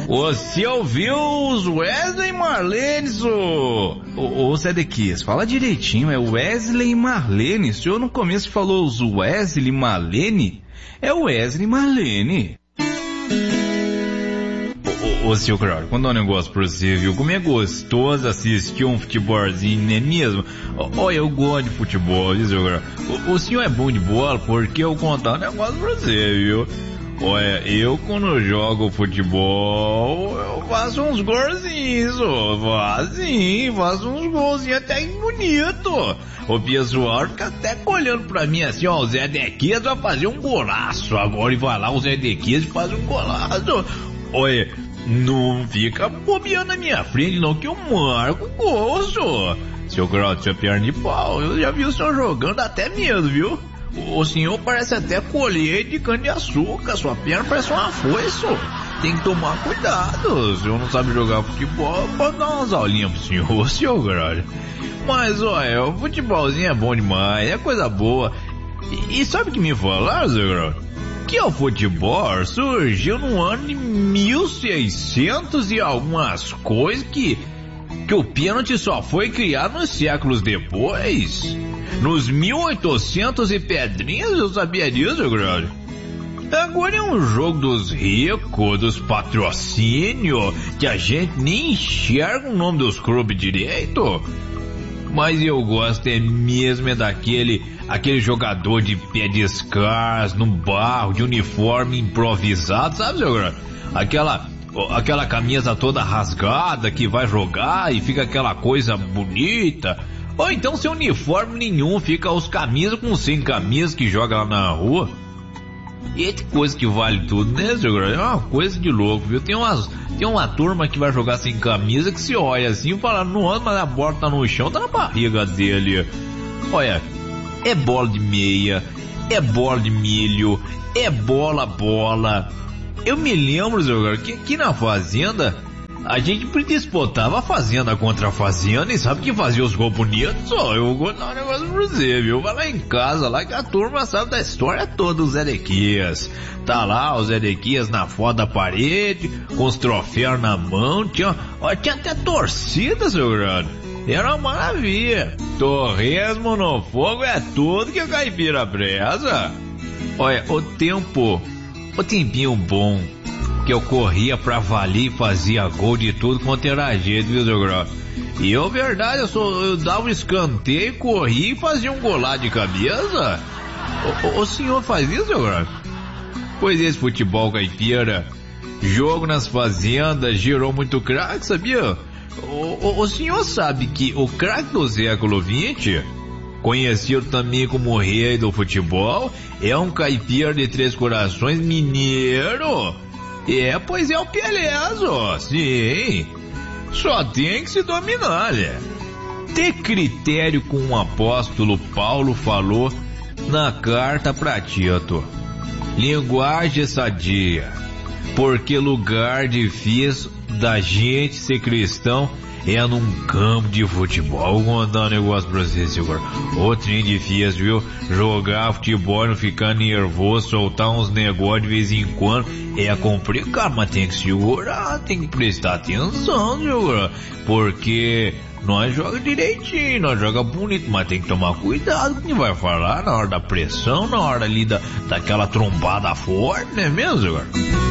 Você ouviu os Wesley e Marlene, ô Zedequias, fala direitinho, é Wesley e Marlene. O senhor no começo falou os Wesley e Marlene? É Wesley e Marlene. Ô seu Crowley, vou contar um negócio pra você, viu? Como é gostoso assistir um futebolzinho, não é mesmo? Olha, eu gosto de futebol, viu, seu Crowley? O senhor é bom de bola porque eu vou contar um negócio pra você, viu? Olha, eu quando jogo futebol, eu faço uns golzinhos, faço uns golzinhos até bonito. O pessoal fica até olhando pra mim assim, ó, o Zé Dequias vai fazer um golaço agora, e vai lá o Zé Dequias faz um golaço. Olha, não fica bobeando na minha frente não, que eu marco o gol, senhor. Seu Grau, seu perna de pau, eu já vi o senhor jogando até medo, viu? O senhor parece até colheita de cana-de-açúcar, sua perna parece uma foice. Tem que tomar cuidado. O senhor não sabe jogar futebol, pode dar umas aulinhas pro senhor, seu Grau. Mas olha, o futebolzinho é bom demais, é coisa boa. E sabe o que me falaram, seu Grau? Que o futebol surgiu no ano de 1600 e algumas coisas, que o pênalti só foi criado uns séculos depois. Nos 1800 e pedrinhas, eu sabia disso, Grande. Agora é um jogo dos ricos, dos patrocínios, que a gente nem enxerga o nome dos clubes direito. Mas eu gosto mesmo daquele jogador de pé descalço, no barro, de uniforme improvisado, sabe, seu Grande? Aquela camisa toda rasgada que vai jogar e fica aquela coisa bonita. Ou então sem uniforme nenhum, fica os camisas com sem camisa que joga lá na rua. E tem coisa que vale tudo, né, seu Grande? É uma coisa de louco, viu? Tem uma turma que vai jogar sem camisa que se olha assim e fala, não, mas a bola tá no chão, tá na barriga dele. Olha, é bola de meia, é bola de milho, é bola. Eu me lembro, seu Grande, que aqui na fazenda a gente disputava a fazenda contra a fazenda, e sabe que fazia os gols bonitos? Eu vou contar um negócio pra você, viu? Vai lá em casa, lá que a turma sabe da história toda do Zé Dequias. Tá lá o Zé Dequias na foto da parede, com os troféus na mão, tinha até torcida, seu Grande. Era uma maravilha. Torresmo no fogo é tudo que o caipira preza. Olha, o tempinho bom, que eu corria pra valer e fazia gol de tudo quanto era jeito, viu, seu Grau? E eu, verdade, eu dava um escanteio, corria e fazia um gol lá de cabeça. O senhor faz isso, seu Grau? Pois esse futebol caipira, jogo nas fazendas, gerou muito craque, sabia? O senhor sabe que o craque do século XX, conhecido também como o rei do futebol, é um caipira de Três Corações, mineiro? Pois é o Pelé, sim. Só tem que se dominar, né? Ter critério, com o apóstolo Paulo falou na carta pra Tito. Linguagem sadia, porque lugar difícil da gente ser cristão é num campo de futebol. Vou contar um negócio pra vocês agora. Ô trem difícil, viu? Jogar futebol, não ficar nervoso, soltar uns negócios de vez em quando é complicado, mas tem que segurar, tem que prestar atenção, viu? Porque nós joga direitinho, nós joga bonito, mas tem que tomar cuidado com o que vai falar na hora da pressão, na hora ali daquela trombada forte, não é mesmo, senhor?